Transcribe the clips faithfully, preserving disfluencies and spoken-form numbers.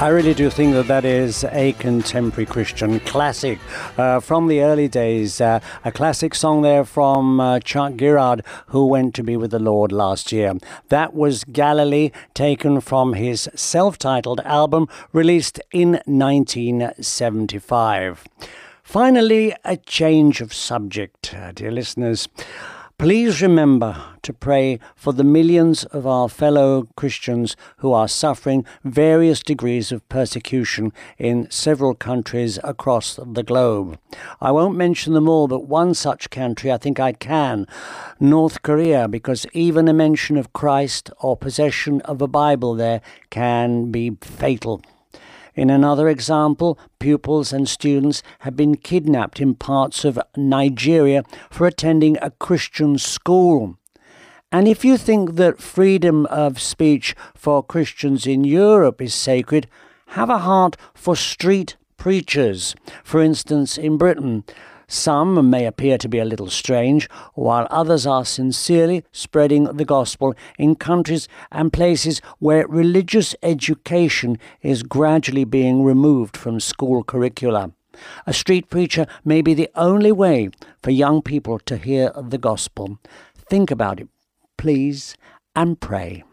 I really do think that that is a contemporary Christian classic uh, from the early days. Uh, a classic song there from uh, Chuck Girard, who went to be with the Lord last year. That was Galilee, taken from his self-titled album released in nineteen seventy-five. Finally, a change of subject, uh, dear listeners. Please remember to pray for the millions of our fellow Christians who are suffering various degrees of persecution in several countries across the globe. I won't mention them all, but one such country I think I can, North Korea, because even a mention of Christ or possession of a Bible there can be fatal. In another example, pupils and students have been kidnapped in parts of Nigeria for attending a Christian school. And if you think that freedom of speech for Christians in Europe is sacred, have a heart for street preachers. For instance, in Britain, some may appear to be a little strange, while others are sincerely spreading the gospel in countries and places where religious education is gradually being removed from school curricula. A street preacher may be the only way for young people to hear the gospel. Think about it, please, and pray.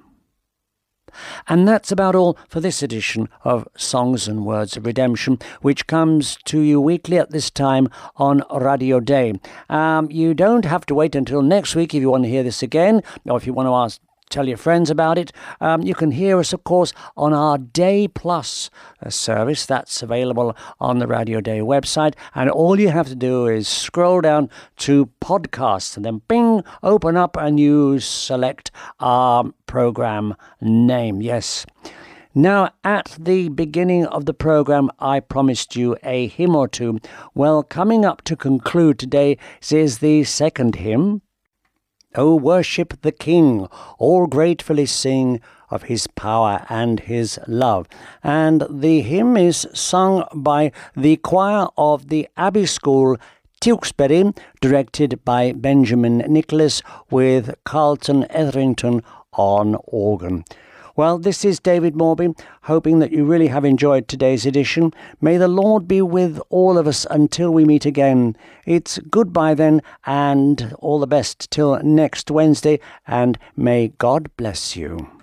And that's about all for this edition of Songs and Words of Redemption, which comes to you weekly at this time on Radio Day. Um, you don't have to wait until next week if you want to hear this again, or if you want to ask, tell your friends about it. Um, you can hear us, of course, on our Day Plus uh, service. That's available on the Radio Day website. And all you have to do is scroll down to podcasts and then bing, open up and you select our program name. Yes. Now, at the beginning of the program, I promised you a hymn or two. Well, coming up to conclude today is the second hymn. O worship the King, all gratefully sing of his power and his love. And the hymn is sung by the choir of the Abbey School, Tewkesbury, directed by Benjamin Nicholas, with Carlton Etherington on organ. Well, this is David Morby, hoping that you really have enjoyed today's edition. May the Lord be with all of us until we meet again. It's goodbye then, and all the best till next Wednesday, and may God bless you.